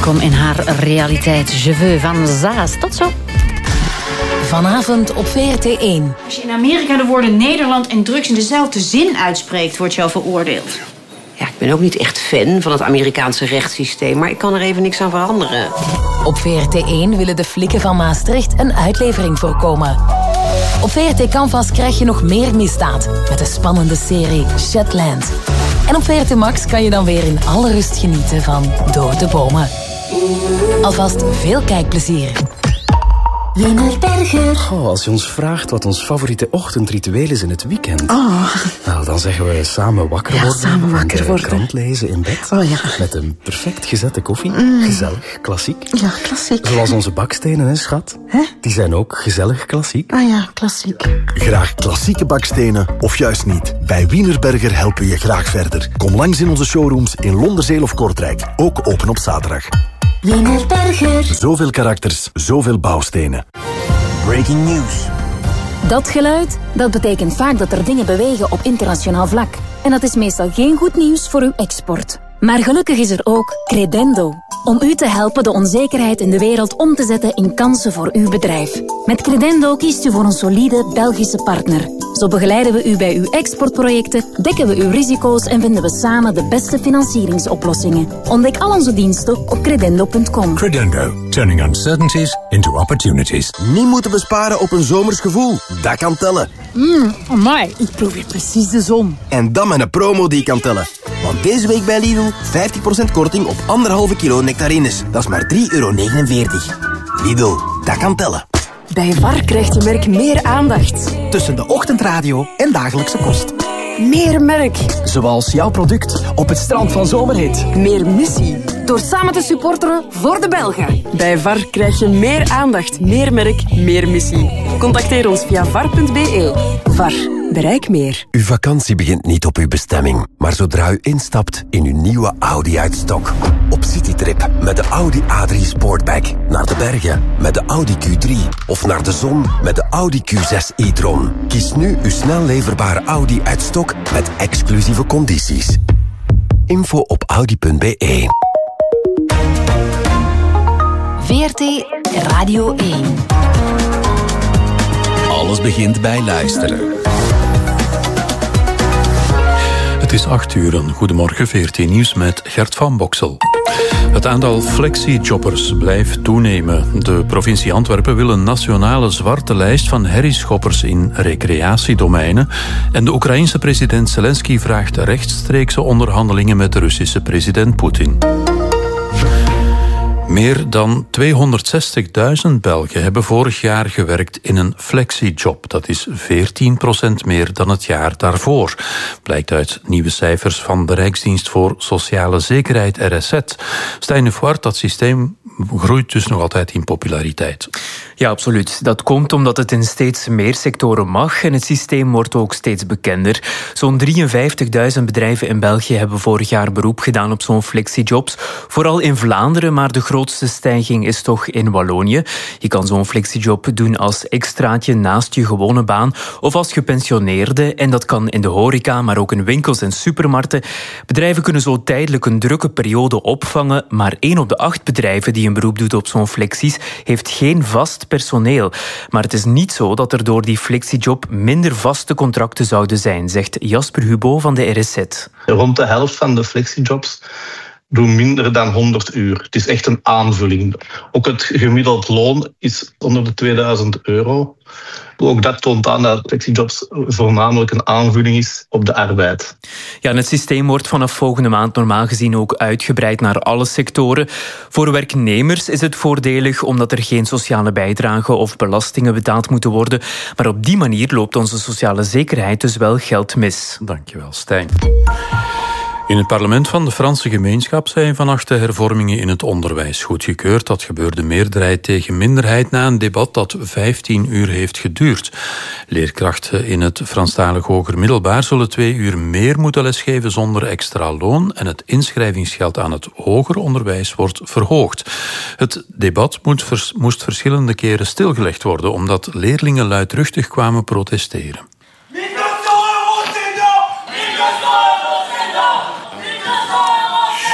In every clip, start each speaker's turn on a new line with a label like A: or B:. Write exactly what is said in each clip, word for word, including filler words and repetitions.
A: welkom in haar realiteit. Je veux van Zaas. Tot zo.
B: Vanavond op V R T één.
C: Als je in Amerika de woorden Nederland en drugs in dezelfde zin uitspreekt, word je al veroordeeld.
D: Ja, ik ben ook niet echt fan van het Amerikaanse rechtssysteem, maar ik kan er even niks aan veranderen.
B: Op V R T één willen de flikken van Maastricht een uitlevering voorkomen. Op V R T Canvas krijg je nog meer misdaad met de spannende serie Shetland. En op V R T Max kan je dan weer in alle rust genieten van Door de Bomen. Alvast veel kijkplezier.
E: Wienerberger. Oh, als je ons vraagt wat ons favoriete ochtendritueel is in het weekend...
F: Oh.
E: Nou, dan zeggen we samen wakker
F: ja,
E: worden.
F: samen wakker
E: en
F: worden.
E: krant lezen in bed.
F: Oh ja.
E: Met een perfect gezette koffie.
F: Mm.
E: Gezellig, klassiek.
F: Ja, klassiek.
E: Zoals onze bakstenen, hè, schat?
F: Hè?
E: Die zijn ook gezellig klassiek.
F: Ah ja, klassiek.
G: Graag klassieke bakstenen of juist niet. Bij Wienerberger helpen we je graag verder. Kom langs in onze showrooms in Londerzeel of Kortrijk. Ook open op zaterdag.
H: Wienerberger.
G: Zoveel karakters, zoveel bouwstenen.
H: Breaking news.
I: Dat geluid, dat betekent vaak dat er dingen bewegen op internationaal vlak. En dat is meestal geen goed nieuws voor uw export. Maar gelukkig is er ook Credendo. Om u te helpen de onzekerheid in de wereld om te zetten in kansen voor uw bedrijf. Met Credendo kiest u voor een solide Belgische partner. Zo begeleiden we u bij uw exportprojecten, dekken we uw risico's en vinden we samen de beste financieringsoplossingen. Ontdek al onze diensten op credendo punt com.
J: Credendo, turning uncertainties into opportunities.
G: Niet moeten besparen op een zomers gevoel. Dat kan tellen.
K: Mmm, amai, ik proef hier precies de zon.
G: En dan met een promo die kan tellen. Want deze week bij Lidl vijftig procent korting op anderhalve kilo nectarines. Dat is maar drie euro negenenveertig. Lidl, dat kan tellen.
L: Bij V A R krijgt je merk meer aandacht.
M: Tussen de ochtendradio en dagelijkse kost.
L: Meer merk.
M: Zoals jouw product op het strand van Zomerhit.
L: Meer missie. Door samen te supporteren voor de Belgen. Bij V A R krijg je meer aandacht, meer merk, meer missie. Contacteer ons via var punt b e. V A R. Bereik meer.
N: Uw vakantie begint niet op uw bestemming, maar zodra u instapt in uw nieuwe Audi uit stok. Op citytrip met de Audi A drie Sportback. Naar de bergen met de Audi Q drie. Of naar de zon met de Audi Q zes e-tron. Kies nu uw snel leverbare Audi uit stok met exclusieve condities. Info op audi punt b e.
B: V R T Radio één.
J: Alles begint bij luisteren. Het is acht uur. Een goedemorgen, V R T Nieuws met Gert van Boksel. Het aantal flexi-jobbers blijft toenemen. De provincie Antwerpen wil een nationale zwarte lijst van herrieschoppers in recreatiedomeinen. En de Oekraïense president Zelensky vraagt rechtstreekse onderhandelingen met de Russische president Poetin. Meer dan tweehonderdzestigduizend Belgen hebben vorig jaar gewerkt in een flexi-job. Dat is veertien procent meer dan het jaar daarvoor. Blijkt uit nieuwe cijfers van de Rijksdienst voor Sociale Zekerheid, R S Z. Stijn de Voort, dat systeem groeit dus nog altijd in populariteit.
O: Ja, absoluut. Dat komt omdat het in steeds meer sectoren mag en het systeem wordt ook steeds bekender. Zo'n drieënvijftigduizend bedrijven in België hebben vorig jaar beroep gedaan op zo'n flexijobs. Vooral in Vlaanderen, maar de grootste stijging is toch in Wallonië. Je kan zo'n flexijob doen als extraatje naast je gewone baan of als gepensioneerde. En dat kan in de horeca, maar ook in winkels en supermarkten. Bedrijven kunnen zo tijdelijk een drukke periode opvangen, maar één op de acht bedrijven die een beroep doet op zo'n flexies heeft geen vast personeel. Maar het is niet zo dat er door die flexiejob minder vaste contracten zouden zijn, zegt Jasper Hubo van de R S Z.
P: Rond de helft van de flexijobs doen minder dan honderd uur. Het is echt een aanvulling. Ook het gemiddeld loon is onder de tweeduizend euro. Ook dat toont aan dat flexijobs voornamelijk een aanvulling is op de arbeid.
O: Ja, en het systeem wordt vanaf volgende maand normaal gezien ook uitgebreid naar alle sectoren. Voor werknemers is het voordelig omdat er geen sociale bijdragen of belastingen betaald moeten worden. Maar op die manier loopt onze sociale zekerheid dus wel geld mis.
J: Dankjewel, Stijn. In het parlement van de Franse gemeenschap zijn vannacht de hervormingen in het onderwijs goedgekeurd. Dat gebeurde meerderheid tegen minderheid na een debat dat vijftien uur heeft geduurd. Leerkrachten in het Franstalig hoger middelbaar zullen twee uur meer moeten lesgeven zonder extra loon en het inschrijvingsgeld aan het hoger onderwijs wordt verhoogd. Het debat moet vers- moest verschillende keren stilgelegd worden omdat leerlingen luidruchtig kwamen protesteren.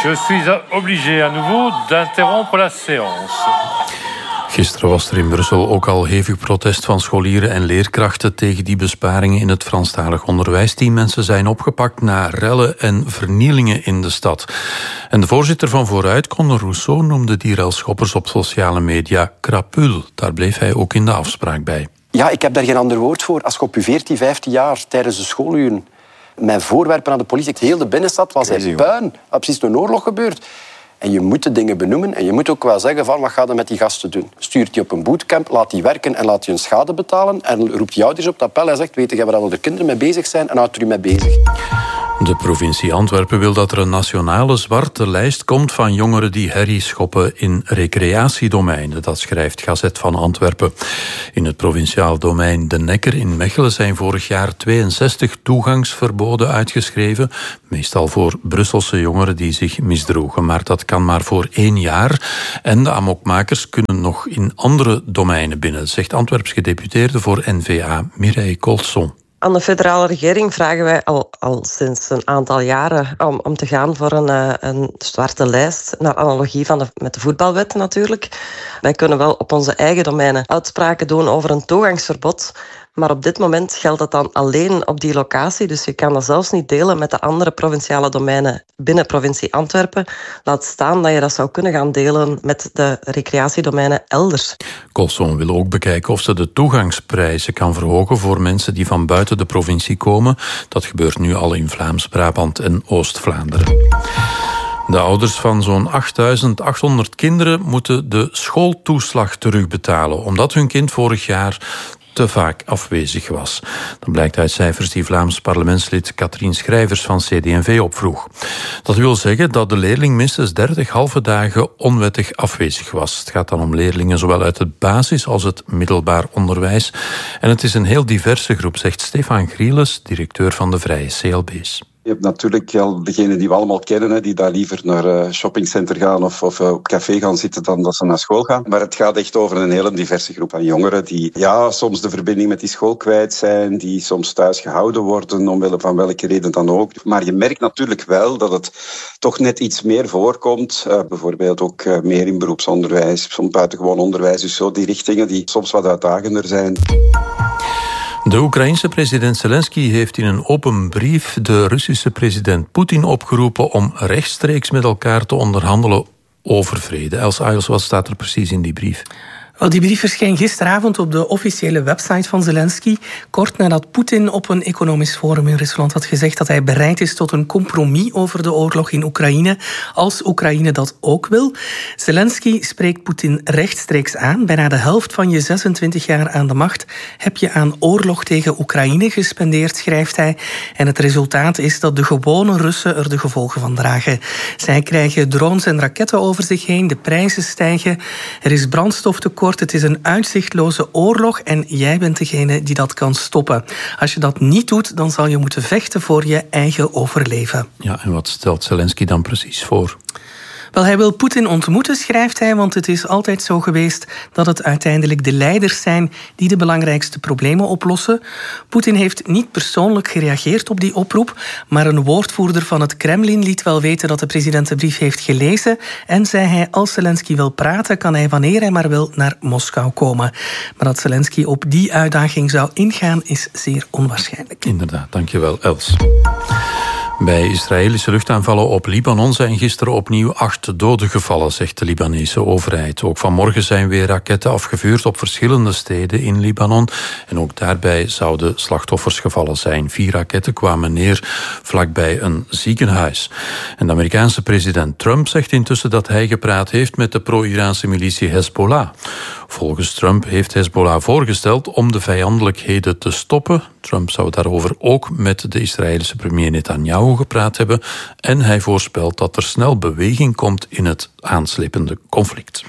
F: Je suis obligé à nouveau d'interrompre la séance.
J: Gisteren was er in Brussel ook al hevig protest van scholieren en leerkrachten tegen die besparingen in het Franstalig onderwijs. Tien mensen zijn opgepakt na rellen en vernielingen in de stad. En de voorzitter van Vooruit, Conor Rousseau, noemde die relschoppers op sociale media krapul. Daar bleef hij ook in de afspraak bij.
Q: Ja, ik heb daar geen ander woord voor. Als je op je veertien, vijftien jaar tijdens de schooluren met voorwerpen aan de politie, heel de binnenstad was hij puin. Er precies een oorlog gebeurd. En je moet de dingen benoemen en je moet ook wel zeggen van wat ga je met die gasten doen. Stuurt die op een bootcamp, laat die werken en laat die hun schade betalen en roept die ouders op dat appel en zegt, weet je waar al de kinderen mee bezig zijn en houd er u mee bezig.
J: De provincie Antwerpen wil dat er een nationale zwarte lijst komt van jongeren die herrie schoppen in recreatiedomeinen. Dat schrijft Gazet van Antwerpen. In het provinciaal domein De Nekker in Mechelen zijn vorig jaar tweeënzestig toegangsverboden uitgeschreven. Meestal voor Brusselse jongeren die zich misdroegen. Maar dat kan maar voor één jaar. En de amokmakers kunnen nog in andere domeinen binnen, zegt Antwerps gedeputeerde voor N V A Mireille Colson.
R: Aan de federale regering vragen wij al, al sinds een aantal jaren om, om te gaan voor een, een zwarte lijst, naar analogie van de, met de voetbalwet natuurlijk. Wij kunnen wel op onze eigen domeinen uitspraken doen over een toegangsverbod, maar op dit moment geldt dat dan alleen op die locatie, dus je kan dat zelfs niet delen met de andere provinciale domeinen binnen provincie Antwerpen. Laat staan dat je dat zou kunnen gaan delen met de recreatiedomeinen elders.
J: Colson wil ook bekijken of ze de toegangsprijzen kan verhogen voor mensen die van buiten de provincie komen. Dat gebeurt nu al in Vlaams-Brabant en Oost-Vlaanderen. De ouders van zo'n achtduizend achthonderd kinderen moeten de schooltoeslag terugbetalen, omdat hun kind vorig jaar te vaak afwezig was. Dat blijkt uit cijfers die Vlaams parlementslid Katrien Schrijvers van C D en V opvroeg. Dat wil zeggen dat de leerling minstens dertig halve dagen onwettig afwezig was. Het gaat dan om leerlingen zowel uit het basis- als het middelbaar onderwijs. En het is een heel diverse groep, zegt Stefan Grieles, directeur van de Vrije C L B's.
S: Je hebt natuurlijk al degenen die we allemaal kennen, die daar liever naar een shoppingcenter gaan of, of op café gaan zitten dan dat ze naar school gaan. Maar het gaat echt over een hele diverse groep aan jongeren die ja, soms de verbinding met die school kwijt zijn, die soms thuis gehouden worden, omwille van welke reden dan ook. Maar je merkt natuurlijk wel dat het toch net iets meer voorkomt. Uh, bijvoorbeeld ook uh, meer in beroepsonderwijs, soms buitengewoon onderwijs, dus zo die richtingen die soms wat uitdagender zijn.
J: De Oekraïense president Zelensky heeft in een open brief de Russische president Poetin opgeroepen om rechtstreeks met elkaar te onderhandelen over vrede. Els Ayos, wat staat er precies in die brief?
T: Wel, die brief verscheen gisteravond op de officiële website van Zelensky, kort nadat Poetin op een economisch forum in Rusland had gezegd dat hij bereid is tot een compromis over de oorlog in Oekraïne, als Oekraïne dat ook wil. Zelensky spreekt Poetin rechtstreeks aan. Bijna de helft van je zesentwintig jaar aan de macht heb je aan oorlog tegen Oekraïne gespendeerd, schrijft hij. En het resultaat is dat de gewone Russen er de gevolgen van dragen. Zij krijgen drones en raketten over zich heen, de prijzen stijgen, er is brandstoftekort. Het is een uitzichtloze oorlog en jij bent degene die dat kan stoppen. Als je dat niet doet, dan zal je moeten vechten voor je eigen overleven.
J: Ja, en wat stelt Zelensky dan precies voor?
T: Wel, hij wil Poetin ontmoeten, schrijft hij, want het is altijd zo geweest dat het uiteindelijk de leiders zijn die de belangrijkste problemen oplossen. Poetin heeft niet persoonlijk gereageerd op die oproep, maar een woordvoerder van het Kremlin liet wel weten dat de president de brief heeft gelezen en zei hij, als Zelensky wil praten, kan hij wanneer hij maar wil naar Moskou komen. Maar dat Zelensky op die uitdaging zou ingaan, is zeer onwaarschijnlijk.
J: Inderdaad, dankjewel Els. Bij Israëlische luchtaanvallen op Libanon zijn gisteren opnieuw acht doden gevallen, zegt de Libanese overheid. Ook vanmorgen zijn weer raketten afgevuurd op verschillende steden in Libanon. En ook daarbij zouden slachtoffers gevallen zijn. Vier raketten kwamen neer vlakbij een ziekenhuis. En de Amerikaanse president Trump zegt intussen dat hij gepraat heeft met de pro-Iraanse militie Hezbollah. Volgens Trump heeft Hezbollah voorgesteld om de vijandelijkheden te stoppen. Trump zou daarover ook met de Israëlische premier Netanyahu gepraat hebben. En hij voorspelt dat er snel beweging komt in het aanslepende conflict.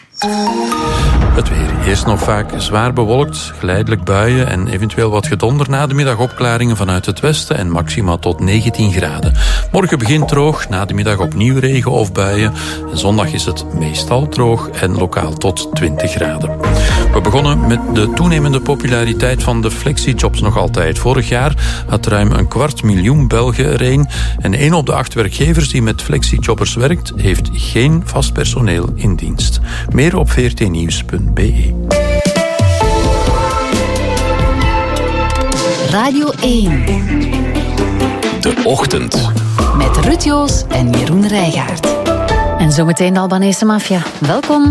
J: Het weer. Eerst nog vaak zwaar bewolkt, geleidelijk buien en eventueel wat gedonder. Na de middag opklaringen vanuit het westen en maxima tot negentien graden. Morgen begint droog, na de middag opnieuw regen of buien. En zondag is het meestal droog en lokaal tot twintig graden. We begonnen met de toenemende populariteit van de flexijobs nog altijd. Vorig jaar had ruim een kwart miljoen Belgen er een. En één op de acht werkgevers die met flexijobbers werkt, heeft geen vast personeel in dienst. Meer op v r t nieuws punt b e.
B: Radio één.
E: De Ochtend.
B: Met Ruud Joos en Jeroen Rijgaard.
A: En zometeen de Albanese maffia. Welkom.